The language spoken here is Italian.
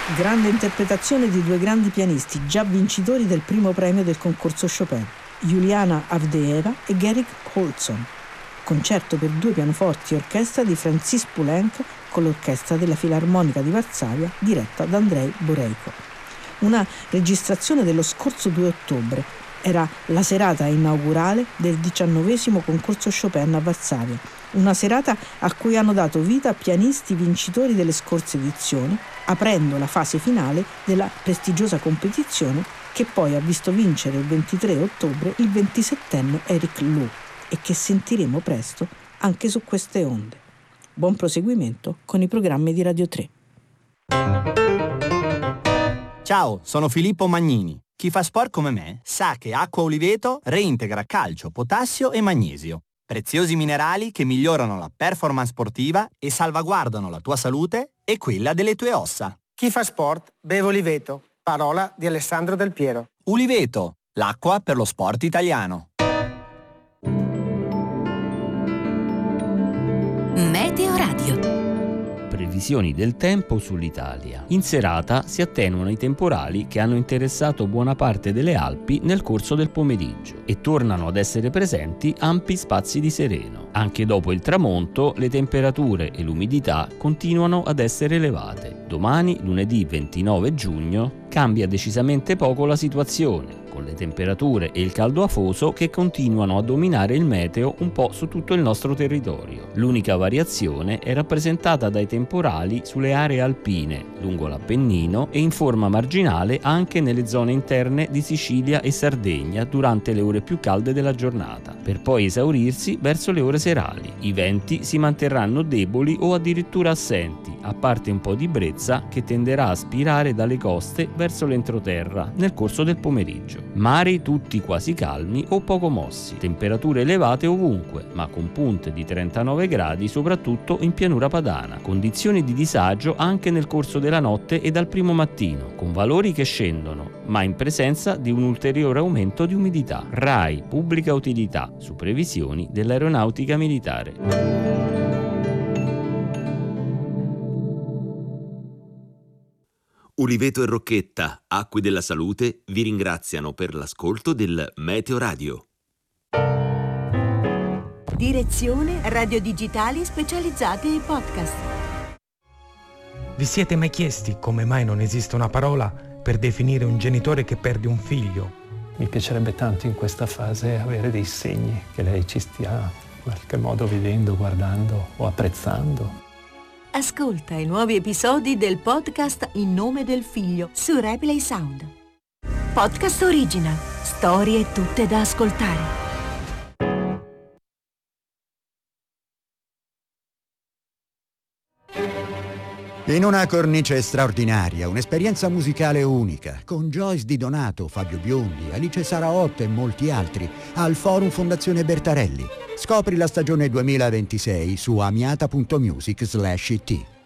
Grande interpretazione di due grandi pianisti già vincitori del primo premio del concorso Chopin, Juliana Avdeeva e Gerrit Olson. Concerto per due pianoforti e orchestra di Francis Poulenc con l'orchestra della Filarmonica di Varsavia diretta da Andrei Boreiko. Una registrazione dello scorso 2 ottobre. Era la serata inaugurale del 19° concorso Chopin a Varsavia. Una serata a cui hanno dato vita pianisti vincitori delle scorse edizioni, aprendo la fase finale della prestigiosa competizione che poi ha visto vincere il 23 ottobre il 27enne Eric Lou e che sentiremo presto anche su queste onde. Buon proseguimento con i programmi di Radio 3. Ciao, sono Filippo Magnini. Chi fa sport come me sa che Acqua Oliveto reintegra calcio, potassio e magnesio. Preziosi minerali che migliorano la performance sportiva e salvaguardano la tua salute e quella delle tue ossa. Chi fa sport beve Oliveto. Parola di Alessandro Del Piero. Oliveto, l'acqua per lo sport italiano. Meteo Radio. Previsioni del tempo sull'Italia. In serata si attenuano i temporali che hanno interessato buona parte delle Alpi nel corso del pomeriggio e tornano ad essere presenti ampi spazi di sereno. Anche dopo il tramonto le temperature e l'umidità continuano ad essere elevate. Domani, lunedì 29 giugno, cambia decisamente poco la situazione, con le temperature e il caldo afoso che continuano a dominare il meteo un po' su tutto il nostro territorio. L'unica variazione è rappresentata dai temporali sulle aree alpine, lungo l'Appennino e in forma marginale anche nelle zone interne di Sicilia e Sardegna durante le ore più calde della giornata, per poi esaurirsi verso le ore serali. I venti si manterranno deboli o addirittura assenti, a parte un po' di brezza che tenderà a spirare dalle coste verso l'entroterra nel corso del pomeriggio. Mari tutti quasi calmi o poco mossi, temperature elevate ovunque, ma con punte di 39 gradi soprattutto in pianura padana, condizioni di disagio anche nel corso della notte e dal primo mattino, con valori che scendono, ma in presenza di un ulteriore aumento di umidità. RAI Pubblica Utilità, su previsioni dell'Aeronautica Militare. Uliveto e Rocchetta, Acque della Salute, vi ringraziano per l'ascolto del Meteo Radio. Direzione Radio Digitali specializzati in podcast. Vi siete mai chiesti come mai non esiste una parola per definire un genitore che perde un figlio? Mi piacerebbe tanto in questa fase avere dei segni che lei ci stia in qualche modo vedendo, guardando o apprezzando. Ascolta i nuovi episodi del podcast In nome del figlio su Replay Sound. Podcast original. Storie tutte da ascoltare. In una cornice straordinaria, un'esperienza musicale unica, con Joyce Di Donato, Fabio Biondi, Alice Saraotto e molti altri, al Forum Fondazione Bertarelli. Scopri la stagione 2026 su amiata.music/it.